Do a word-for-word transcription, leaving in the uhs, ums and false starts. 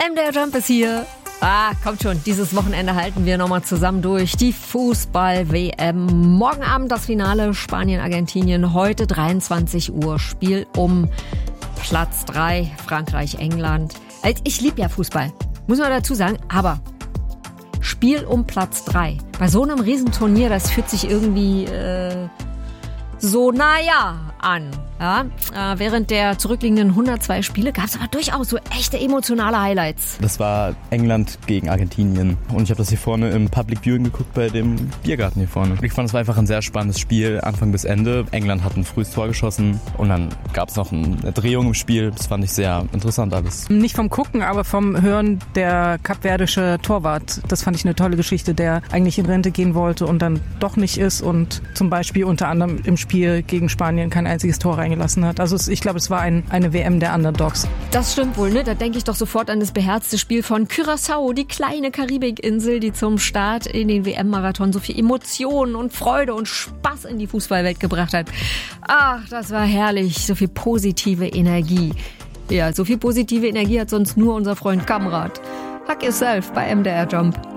M D R Jump ist hier. Ah, kommt schon, dieses Wochenende halten wir nochmal zusammen durch. Die Fußball-W M. Morgen Abend das Finale Spanien-Argentinien. Heute dreiundzwanzig Uhr. Spiel um Platz drei, Frankreich-England. Ich liebe ja Fußball, muss man dazu sagen, aber Spiel um Platz drei. Bei so einem Riesenturnier, das fühlt sich irgendwie äh, so naja an. Ja, äh, während der zurückliegenden hundertzwei Spiele gab es aber durchaus so echte emotionale Highlights. Das war England gegen Argentinien und ich habe das hier vorne im Public Viewing geguckt bei dem Biergarten hier vorne. Ich fand, es war einfach ein sehr spannendes Spiel, Anfang bis Ende. England hat ein frühes Tor geschossen und dann gab es noch eine Drehung im Spiel. Das fand ich sehr interessant alles. Nicht vom Gucken, aber vom Hören, der kapverdische Torwart. Das fand ich eine tolle Geschichte, der eigentlich in Rente gehen wollte und dann doch nicht ist und zum Beispiel unter anderem im Spiel gegen Spanien kein einziges Tor reingelassen hat. Also ich glaube, es war ein, eine W M der Underdogs. Das stimmt wohl, ne? Da denke ich doch sofort an das beherzte Spiel von Curaçao, die kleine Karibikinsel, die zum Start in den W M-Marathon so viel Emotionen und Freude und Spaß in die Fußballwelt gebracht hat. Ach, das war herrlich, so viel positive Energie. Ja, so viel positive Energie hat sonst nur unser Freund Kamrat. Hack yourself bei M D R Jump.